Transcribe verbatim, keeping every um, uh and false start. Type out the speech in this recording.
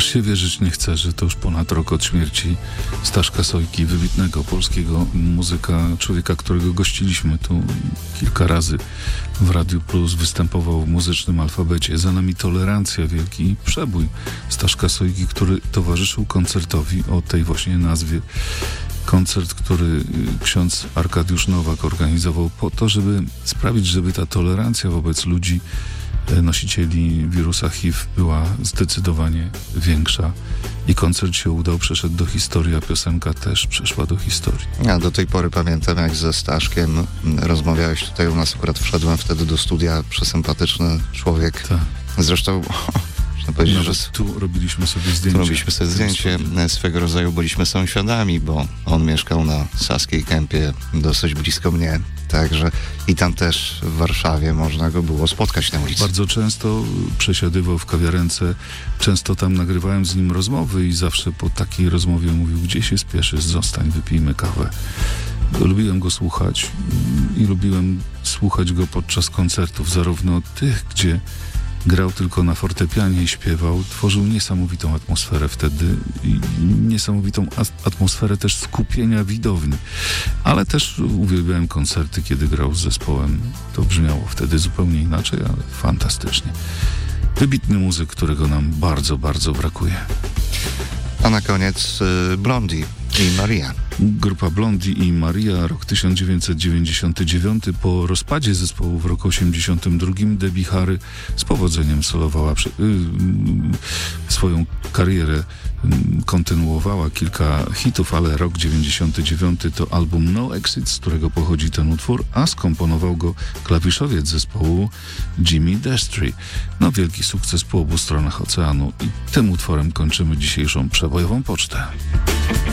się wierzyć nie chce, że to już ponad rok od śmierci Staszka Sojki, wybitnego polskiego muzyka, człowieka, którego gościliśmy tu kilka razy w Radiu Plus, występował w Muzycznym Alfabecie. Za nami Tolerancja, wielki przebój Staszka Sojki, który towarzyszył koncertowi o tej właśnie nazwie. Koncert, który ksiądz Arkadiusz Nowak organizował po to, żeby sprawić, żeby ta tolerancja wobec ludzi nosicieli wirusa H I V była zdecydowanie większa. I koncert się udał, przeszedł do historii, a piosenka też przeszła do historii. Ja do tej pory pamiętam, jak ze Staszkiem rozmawiałeś tutaj u nas, akurat wszedłem wtedy do studia, przesympatyczny człowiek. Tak. Zresztą można powiedzieć, że tu robiliśmy sobie zdjęcie. Tu robiliśmy sobie zdjęcie swego rodzaju, byliśmy sąsiadami, bo on mieszkał na Saskiej Kępie, dosyć blisko mnie. Także i tam też w Warszawie można go było spotkać na ulicy. Bardzo często przesiadywał w kawiarence, często tam nagrywałem z nim rozmowy i zawsze po takiej rozmowie mówił: gdzie się spieszysz, zostań, wypijmy kawę. Lubiłem go słuchać i lubiłem słuchać go podczas koncertów, zarówno tych, gdzie grał tylko na fortepianie i śpiewał, tworzył niesamowitą atmosferę wtedy i niesamowitą atmosferę też skupienia widowni. Ale też uwielbiałem koncerty, kiedy grał z zespołem. To brzmiało wtedy zupełnie inaczej, ale fantastycznie. Wybitny muzyk, którego nam bardzo, bardzo brakuje. A na koniec y, Blondie i Maria. Grupa Blondie i Maria, rok tysiąc dziewięćset dziewięćdziesiąty dziewiąty. Po rozpadzie zespołu w roku osiemdziesiątym drugim Debbie Harry z powodzeniem solowała przy, yy, swoją karierę, yy, kontynuowała kilka hitów, ale rok dziewięćdziesiąty dziewiąty to album No Exit, z którego pochodzi ten utwór, a skomponował go klawiszowiec zespołu Jimmy Destry. No, wielki sukces po obu stronach oceanu i tym utworem kończymy dzisiejszą przebojową pocztę.